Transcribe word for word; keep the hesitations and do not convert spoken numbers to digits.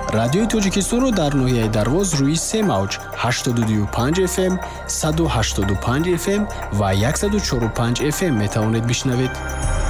радиои Тоҷикистонро дар ноҳияи Дарвоз рӯи се мавҷ ҳаштоду ду панҷ эф эм, саду ҳаштоду панҷ эф эм ва сад и чору панҷ эф эм метавонед бишнавед.